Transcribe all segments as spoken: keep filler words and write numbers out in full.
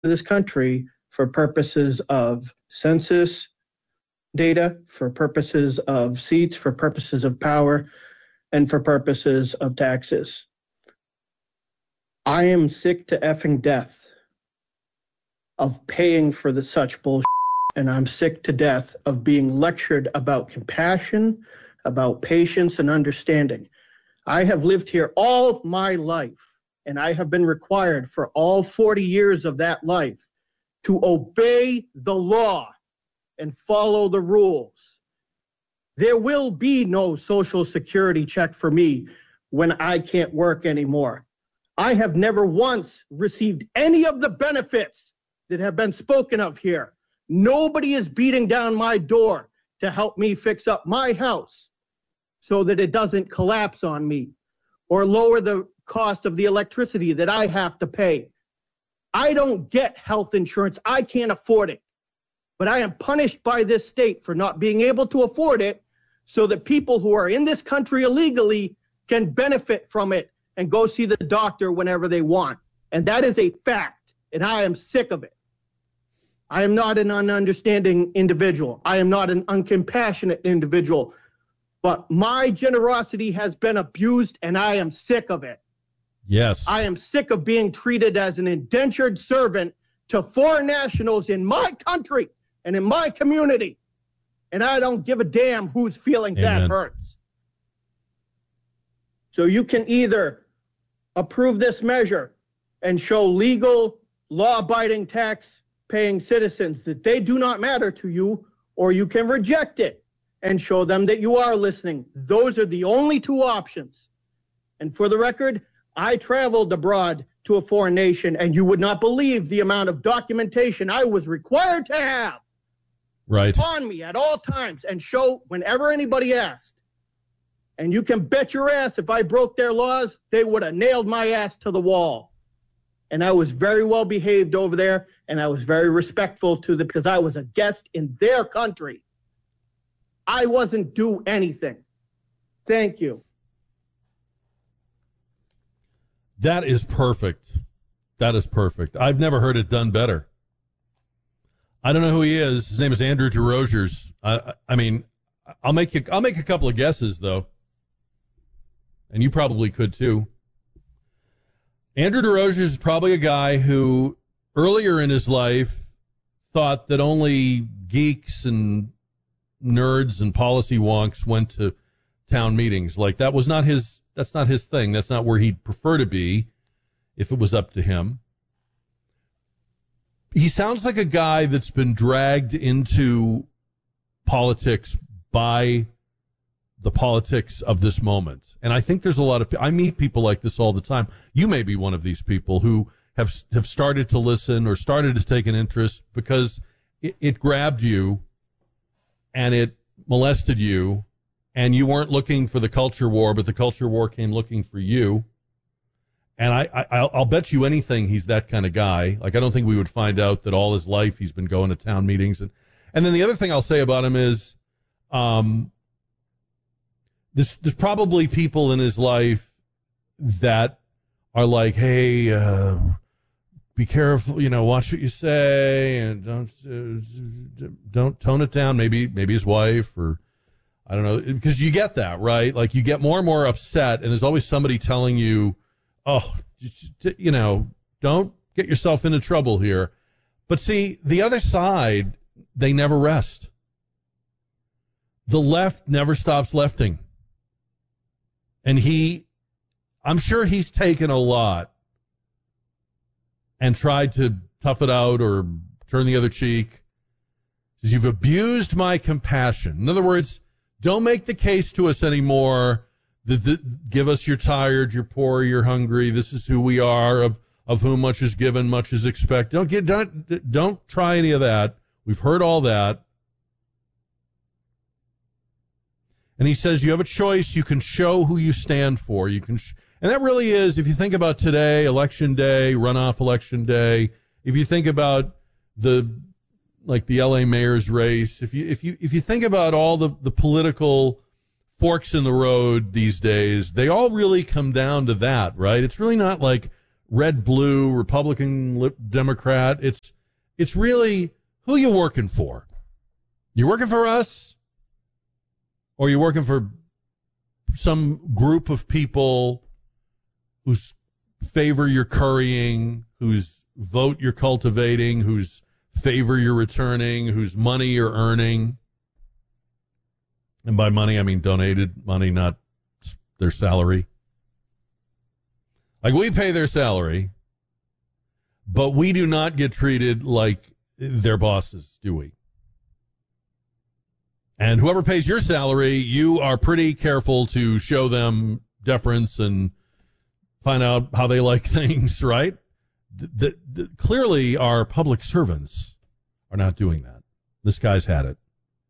this country for purposes of census data, for purposes of seats, for purposes of power, and for purposes of taxes. I am sick to effing death of paying for the such bullshit, and I'm sick to death of being lectured about compassion, about patience and understanding. I have lived here all my life, and I have been required for all forty years of that life to obey the law and follow the rules. There will be no Social Security check for me when I can't work anymore. I have never once received any of the benefits that have been spoken of here. Nobody is beating down my door to help me fix up my house so that it doesn't collapse on me or lower the cost of the electricity that I have to pay. I don't get health insurance. I can't afford it. But I am punished by this state for not being able to afford it so that people who are in this country illegally can benefit from it and go see the doctor whenever they want. And that is a fact, and I am sick of it. I am not an ununderstanding individual. I am not an uncompassionate individual. But my generosity has been abused, and I am sick of it. Yes. I am sick of being treated as an indentured servant to foreign nationals in my country and in my community. And I don't give a damn whose feelings Amen. That hurts. So you can either approve this measure and show legal, law-abiding, tax-paying citizens that they do not matter to you, or you can reject it and show them that you are listening. Those are the only two options. And for the record, I traveled abroad to a foreign nation, and you would not believe the amount of documentation I was required to have right on me at all times and show whenever anybody asked. And you can bet your ass if I broke their laws, they would have nailed my ass to the wall. And I was very well behaved over there, and I was very respectful to them because I was a guest in their country. I wasn't due anything. Thank you. That is perfect. That is perfect. I've never heard it done better. I don't know who he is. His name is Andrew DeRosiers. I, I mean, I'll make you, I'll make a couple of guesses though, and you probably could too. Andrew DeRosiers is probably a guy who earlier in his life thought that only geeks and nerds and policy wonks went to town meetings. Like that was not his, that's not his thing. That's not where he'd prefer to be if it was up to him. He sounds like a guy that's been dragged into politics by the politics of this moment. And I think there's a lot of, I meet people like this all the time. You may be one of these people who have, have started to listen or started to take an interest because it, it grabbed you and it molested you, and you weren't looking for the culture war, but the culture war came looking for you. And I, I, I'll, I'll bet you anything he's that kind of guy. Like, I don't think we would find out that all his life he's been going to town meetings. And, and then the other thing I'll say about him is, um, there's, there's probably people in his life that are like, hey, uh, be careful, you know, watch what you say and don't, uh, don't tone it down. Maybe, maybe his wife or, I don't know, because you get that, right? Like you get more and more upset, and there's always somebody telling you, oh, you know, don't get yourself into trouble here. But see, the other side, they never rest. The left never stops lefting. And he, I'm sure he's taken a lot and tried to tough it out or turn the other cheek. Says, you've abused my compassion. In other words, don't make the case to us anymore that, that give us you're tired, you're poor, you're hungry. This is who we are, of, of whom much is given, much is expected. Don't get, don't, don't try any of that. We've heard all that. And he says you have a choice. You can show who you stand for. You can, sh- and that really is, if you think about today, election day, runoff election day, if you think about the, like the L A mayor's race, if you, if you, if you think about all the, the political forks in the road these days, they all really come down to that, right? It's really not like red, blue, Republican, Democrat. It's it's really who you working for. You working for us, or you working for some group of people whose favor you're currying, whose vote you're cultivating, whose favor you're returning, whose money you're earning. And by money, I mean donated money, not their salary. Like, we pay their salary, but we do not get treated like their bosses, do we? And whoever pays your salary, you are pretty careful to show them deference and find out how they like things, right? The, the, clearly, our public servants are not doing that. This guy's had it.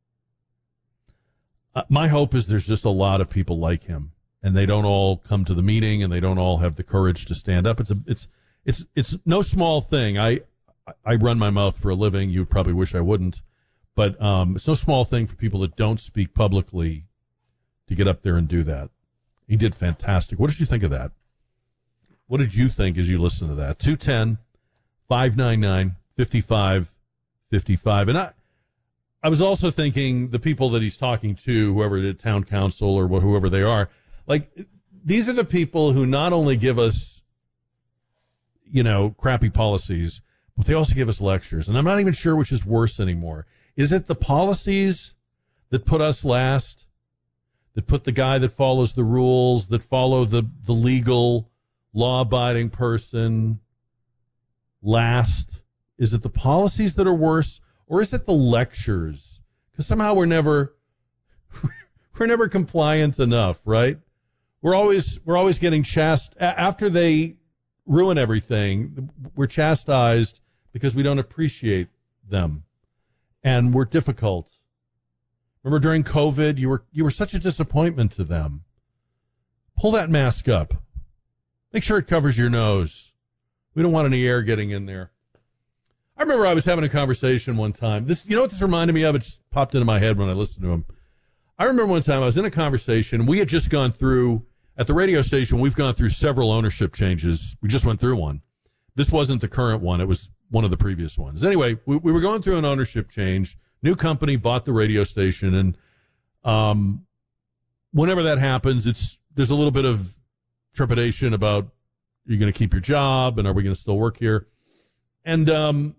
Uh, my hope is there's just a lot of people like him, and they don't all come to the meeting, and they don't all have the courage to stand up. It's a, it's, it's, it's no small thing. I, I run my mouth for a living. You probably wish I wouldn't, but um, it's no small thing for people that don't speak publicly to get up there and do that. He did fantastic. What did you think of that? What did you think as you listen to that? two one zero, five nine nine, five five five five. And I, I was also thinking the people that he's talking to, whoever the town council or whoever they are, like, these are the people who not only give us, you know, crappy policies, but they also give us lectures. And I'm not even sure which is worse anymore. Is it the policies that put us last, that put the guy that follows the rules, that follow the, the legal, law-abiding person last? Is it the policies that are worse? Or is it the lectures? Because somehow we're never we're never compliant enough, right? We're always we're always getting chast after they ruin everything. We're chastised because we don't appreciate them, and we're difficult. Remember during COVID, you were you were such a disappointment to them. Pull that mask up. Make sure it covers your nose. We don't want any air getting in there. I remember I was having a conversation one time. This, you know what this reminded me of? It just popped into my head when I listened to him. I remember one time I was in a conversation. We had just gone through, at the radio station, we've gone through several ownership changes. We just went through one. This wasn't the current one. It was one of the previous ones. Anyway, we, we were going through an ownership change. New company bought the radio station. And um, whenever that happens, it's there's a little bit of trepidation about, are you going to keep your job? And are we going to still work here? And um,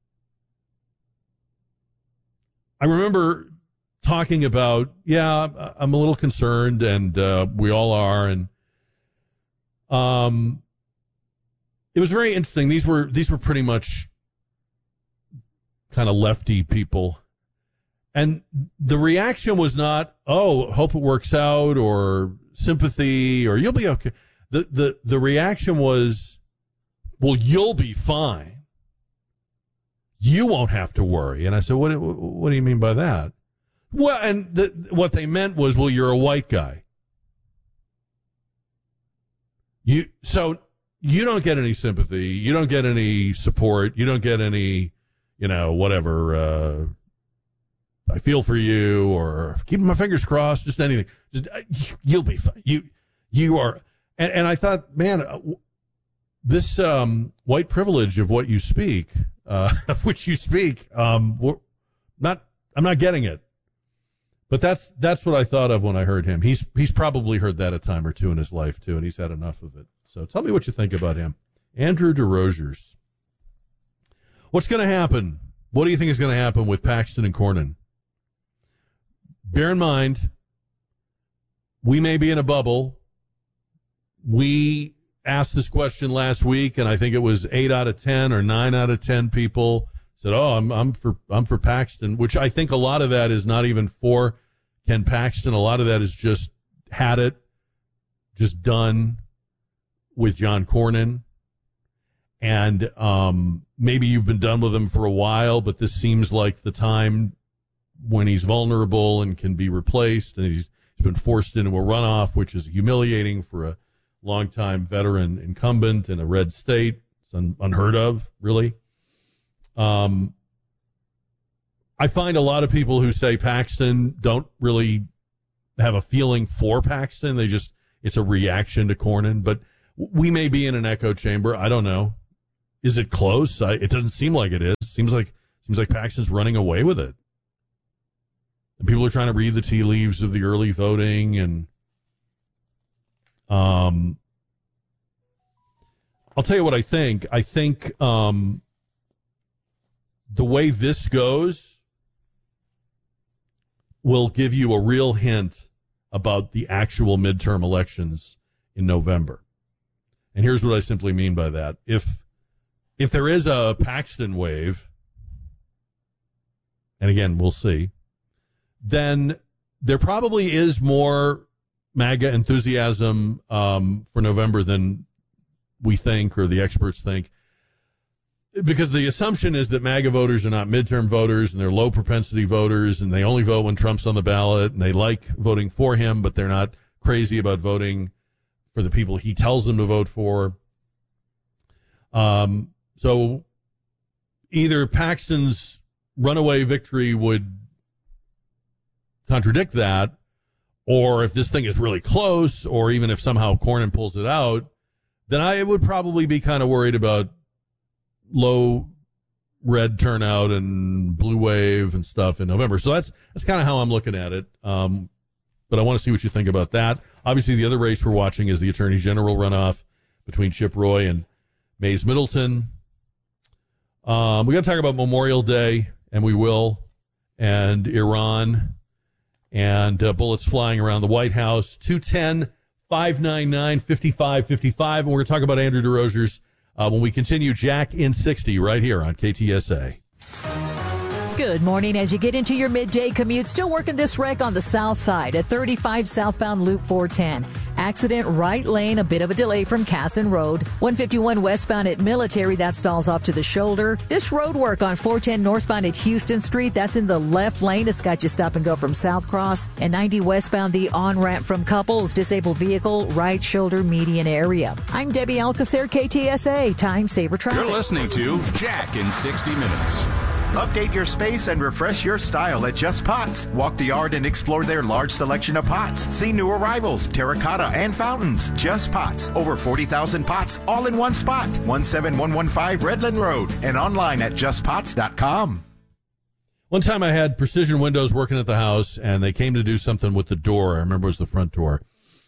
I remember talking about, yeah, I'm a little concerned, and uh, we all are, and um, it was very interesting. These were these were pretty much kind of lefty people, and the reaction was not, "Oh, hope it works out," or sympathy, or "You'll be okay." The the the reaction was, "Well, you'll be fine. You won't have to worry." And I said, what, what do you mean by that? Well, and the, what they meant was, well, you're a white guy. You So you don't get any sympathy. You don't get any support. You don't get any, you know, whatever, uh, I feel for you, or keeping my fingers crossed, just anything. Just, uh, you'll be fine. You, you are. And, and I thought, man, uh, this um, white privilege of what you speak, uh, of which you speak, um, we're not. I'm not getting it. But that's that's what I thought of when I heard him. He's he's probably heard that a time or two in his life too, and he's had enough of it. So tell me what you think about him, Andrew DeRosiers. What's going to happen? What do you think is going to happen with Paxton and Cornyn? Bear in mind, we may be in a bubble. We asked this question last week, and I think it was eight out of ten or nine out of ten people said, "Oh, I'm I'm for I'm for Paxton," which I think a lot of that is not even for Ken Paxton. A lot of that is just had it, just done with John Cornyn, and um, maybe you've been done with him for a while, but this seems like the time when he's vulnerable and can be replaced, and he's, he's been forced into a runoff, which is humiliating for a longtime veteran incumbent in a red state. It's un- unheard of, really. Um, I find a lot of people who say Paxton don't really have a feeling for Paxton. They just, it's a reaction to Cornyn. But We may be in an echo chamber. I don't know. Is it close? I, it doesn't seem like it is. Seems like seems like Paxton's running away with it. And people are trying to read the tea leaves of the early voting, and um, I'll tell you what I think. I think um, the way this goes will give you a real hint about the actual midterm elections in November. And here's what I simply mean by that. If if there is a Paxton wave, and again, we'll see, then there probably is more MAGA enthusiasm um, for November than we think or the experts think. Because the assumption is that MAGA voters are not midterm voters and they're low propensity voters and they only vote when Trump's on the ballot and they like voting for him, but they're not crazy about voting for the people he tells them to vote for. Um, so either Paxton's runaway victory would contradict that, or if this thing is really close, or even if somehow Cornyn pulls it out, then I would probably be kind of worried about low red turnout and blue wave and stuff in November. So that's that's kind of how I'm looking at it. Um, but I want to see what you think about that. Obviously, the other race we're watching is the Attorney General runoff between Chip Roy and Mays Middleton. Um, we got to talk about Memorial Day, and we will, and Iran, and uh, bullets flying around the White House. two one zero, five nine nine, five five five five. And we're going to talk about Andrew DeRozier's uh, when we continue Jack in sixty right here on K T S A. Good morning. As you get into your midday commute, still working this wreck on the south side at thirty-five southbound Loop four ten. Accident right lane, a bit of a delay from Casson Road. one fifty-one westbound at Military, that stalls off to the shoulder. This road work on four ten northbound at Houston Street, that's in the left lane. It's got you stop and go from South Cross. And ninety westbound, the on-ramp from Couples, disabled vehicle, right shoulder median area. I'm Debbie Alcacer, K T S A, Time Saver Traffic. You're listening to Jack in sixty minutes. Update your space and refresh your style at Just Pots. Walk the yard and explore their large selection of pots. See new arrivals, terracotta, and fountains. Just Pots. Over forty thousand pots all in one spot. one seven one one five Redland Road and online at just pots dot com. One time I had Precision Windows working at the house, and they came to do something with the door. I remember it was the front door.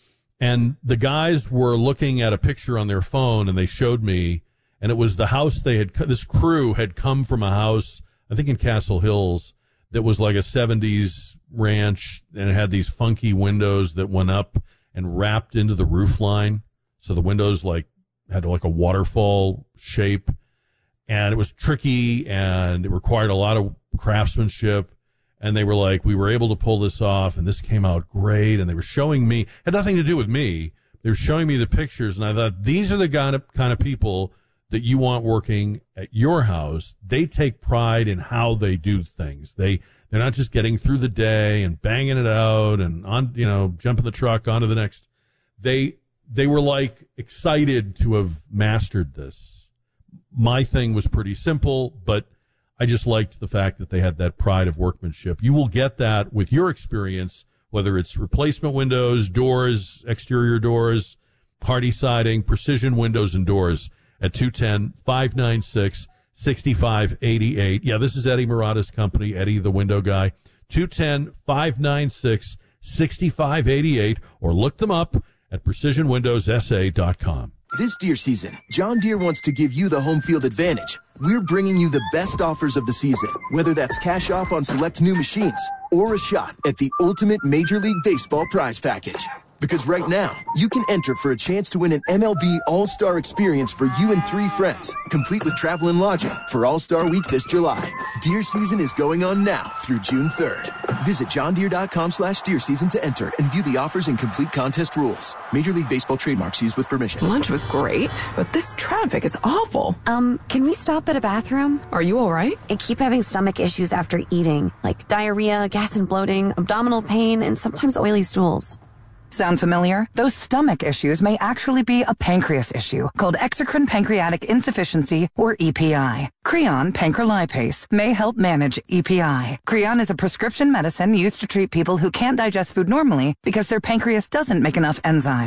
And the guys were looking at a picture on their phone, and they showed me, and it was the house they had, this crew had come from a house, I think in Castle Hills, that was like a seventies ranch, and it had these funky windows that went up and wrapped into the roof line. So the windows like had like a waterfall shape, and it was tricky, and it required a lot of craftsmanship. And they were like, we were able to pull this off, and this came out great. And they were showing me, had nothing to do with me. They were showing me the pictures, and I thought, these are the kind of, kind of people that you want working at your house. They take pride in how they do things. They, they're not just getting through the day and banging it out and on, you know, jumping the truck onto the next. They, they were like excited to have mastered this. My thing was pretty simple, but I just liked the fact that they had that pride of workmanship. You will get that with your experience, whether it's replacement windows, doors, exterior doors, hardy siding, precision windows and doors. At two one zero, five nine six, six five eight eight. Yeah, this is Eddie Murata's company, Eddie the window guy. two one zero, five nine six, six five eight eight, or look them up at precision windows s a dot com. This deer season, John Deere wants to give you the home field advantage. We're bringing you the best offers of the season, whether that's cash off on select new machines or a shot at the ultimate Major League Baseball prize package. Because right now, you can enter for a chance to win an M L B All-Star experience for you and three friends, complete with travel and lodging for All-Star Week this July. Deer season is going on now through June third. Visit johndeere.com slash deer season to enter and view the offers and complete contest rules. Major League Baseball trademarks used with permission. Lunch was great, but this traffic is awful. Um, can we stop at a bathroom? Are you all right? I keep having stomach issues after eating, like diarrhea, gas and bloating, abdominal pain, and sometimes oily stools. Sound familiar? Those stomach issues may actually be a pancreas issue called exocrine pancreatic insufficiency, or E P I. Creon pancrelipase may help manage E P I. Creon is a prescription medicine used to treat people who can't digest food normally because their pancreas doesn't make enough enzymes.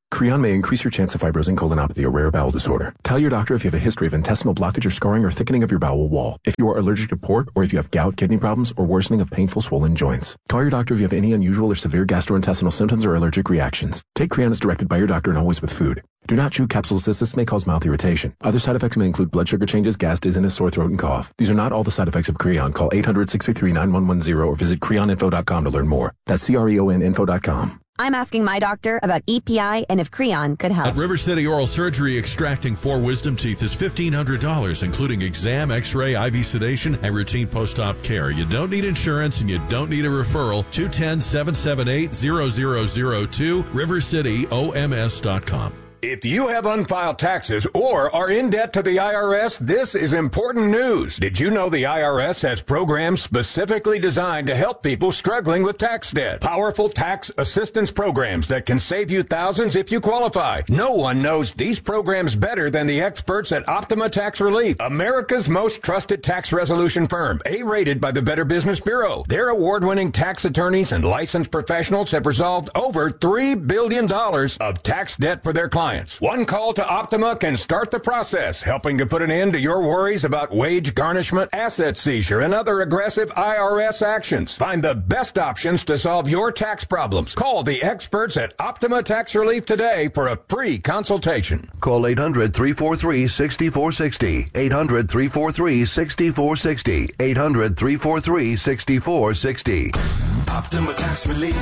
Creon may increase your chance of fibrosing colonopathy, a rare bowel disorder. Tell your doctor if you have a history of intestinal blockage or scarring or thickening of your bowel wall, if you are allergic to pork, or if you have gout, kidney problems, or worsening of painful swollen joints. Call your doctor if you have any unusual or severe gastrointestinal symptoms or allergic reactions. Take Creon as directed by your doctor and always with food. Do not chew capsules as this may cause mouth irritation. Other side effects may include blood sugar changes, gas, dizziness, sore throat, and cough. These are not all the side effects of Creon. Call eight hundred, six three three, nine one one zero or visit creon info dot com to learn more. That's C R E O N info dot com. I'm asking my doctor about E P I and if Creon could help. At River City Oral Surgery, extracting four wisdom teeth is fifteen hundred dollars, including exam, x-ray, I V sedation, and routine post-op care. You don't need insurance and you don't need a referral. two one zero, seven seven eight, zero zero zero two, river city o m s dot com. If you have unfiled taxes or are in debt to the I R S, this is important news. Did you know the I R S has programs specifically designed to help people struggling with tax debt? Powerful tax assistance programs that can save you thousands if you qualify. No one knows these programs better than the experts at Optima Tax Relief, America's most trusted tax resolution firm, A-rated by the Better Business Bureau. Their award-winning tax attorneys and licensed professionals have resolved over three billion dollars of tax debt for their clients. One call to Optima can start the process, helping to put an end to your worries about wage garnishment, asset seizure, and other aggressive I R S actions. Find the best options to solve your tax problems. Call the experts at Optima Tax Relief today for a free consultation. Call eight hundred, three four three, six four six zero. eight hundred, three four three, six four six zero. eight hundred, three four three, six four six zero. Optima Tax Relief.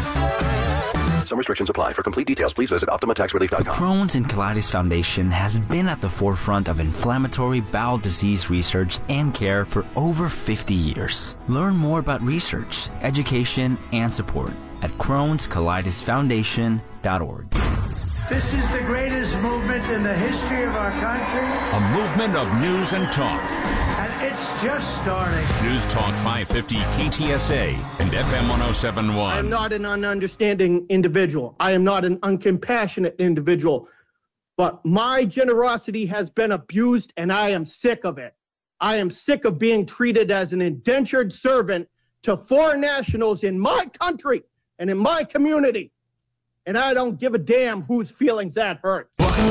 Some restrictions apply. For complete details, please visit optima tax relief dot com. The Crohn's and Colitis Foundation has been at the forefront of inflammatory bowel disease research and care for over fifty years. Learn more about research, education, and support at crohns colitis foundation dot org. This is the greatest movement in the history of our country. A movement of news and talk. And it's just starting. News Talk five fifty K T S A and F M one oh seven point one. I am not an ununderstanding individual. I am not an uncompassionate individual. But my generosity has been abused, and I am sick of it. I am sick of being treated as an indentured servant to foreign nationals in my country and in my community. And I don't give a damn whose feelings that hurts. How'd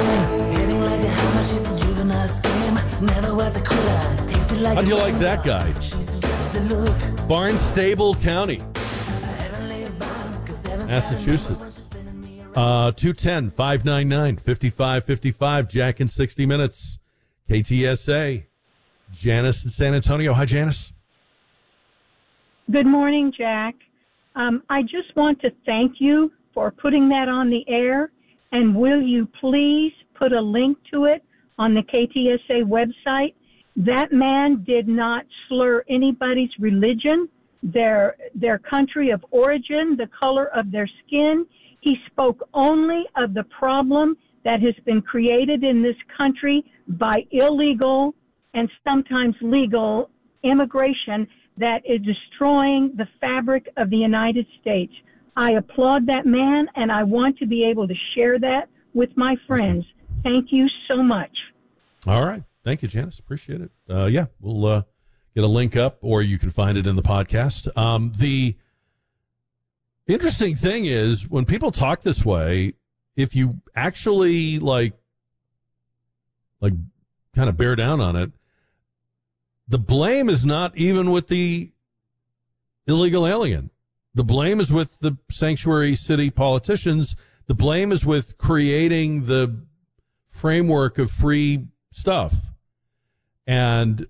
you like that guy? Barnstable County, Massachusetts. Uh, two one zero, five nine nine, five five five five, Jack in sixty minutes. K T S A. Janice in San Antonio. Hi, Janice. Good morning, Jack. Um, I just want to thank you for putting that on the air, and will you please put a link to it on the K T S A website? That man did not slur anybody's religion, their their country of origin, the color of their skin. He spoke only of the problem that has been created in this country by illegal and sometimes legal immigration that is destroying the fabric of the United States. I applaud that man, and I want to be able to share that with my friends. Thank you so much. All right. Thank you, Janice. Appreciate it. Uh, yeah, we'll uh, get a link up, or you can find it in the podcast. Um, the interesting thing is, when people talk this way, if you actually, like, like kind of bear down on it, the blame is not even with the illegal alien. The blame is with the sanctuary city politicians. The blame is with creating the framework of free stuff and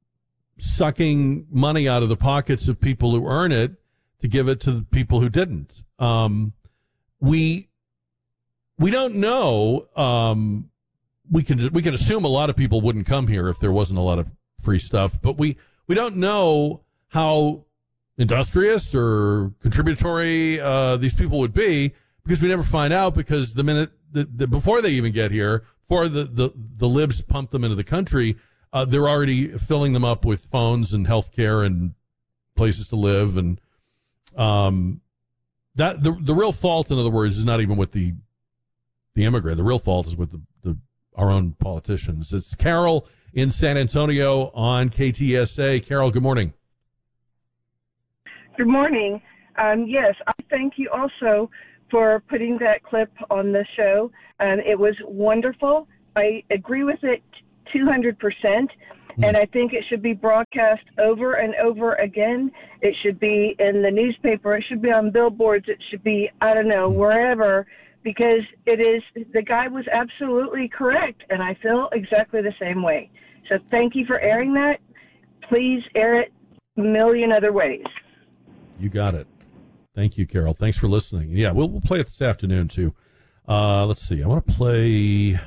sucking money out of the pockets of people who earn it to give it to the people who didn't. Um, we we don't know. Um, we can we can assume a lot of people wouldn't come here if there wasn't a lot of free stuff, but we we don't know how industrious or contributory uh, these people would be, because we never find out, because the minute the, the, before they even get here, before the, the, the libs pump them into the country, uh, they're already filling them up with phones and health care and places to live. And um, that the the real fault, in other words, is not even with the the immigrant. The real fault is with the, the our own politicians. It's Carol in San Antonio on K T S A. Carol, good morning. Good morning. Um, yes, I thank you also for putting that clip on the show. Um, it was wonderful. I agree with it two hundred percent. And I think it should be broadcast over and over again. It should be in the newspaper. It should be on billboards. It should be, I don't know, wherever, because it is, the guy was absolutely correct, and I feel exactly the same way. So thank you for airing that. Please air it a million other ways. You got it. Thank you, Carol. Thanks for listening. Yeah, we'll, we'll play it this afternoon, too. Uh, let's see. I want to play...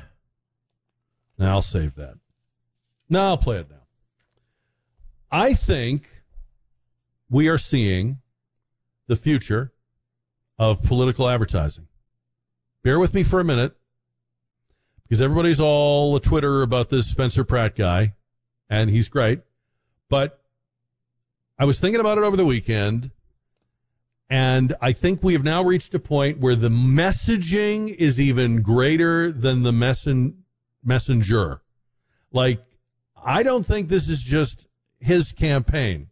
Now I'll save that. No, I'll play it now. I think we are seeing the future of political advertising. Bear with me for a minute, because everybody's all a Twitter about this Spencer Pratt guy, and he's great. But I was thinking about it over the weekend, and I think we have now reached a point where the messaging is even greater than the messen- messenger. Like, I don't think this is just his campaign.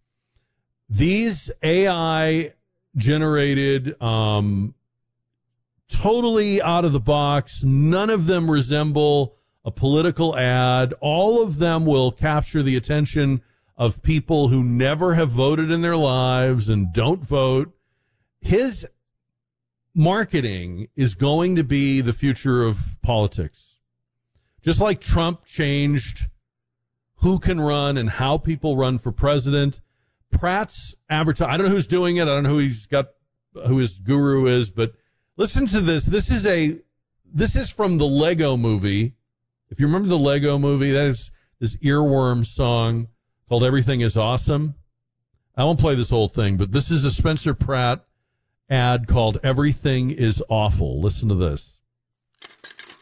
These A I-generated, um, totally out of the box, none of them resemble a political ad. All of them will capture the attention of people who never have voted in their lives and don't vote. His marketing is going to be the future of politics. Just like Trump changed who can run and how people run for president, Pratt's advertising, I don't know who's doing it. I don't know who he's got, who his guru is, but listen to this. This is a, this is from the Lego movie. If you remember the Lego movie, that is this earworm song called Everything is Awesome. I won't play this whole thing, but this is a Spencer Pratt ad called Everything is Awful. Listen to this.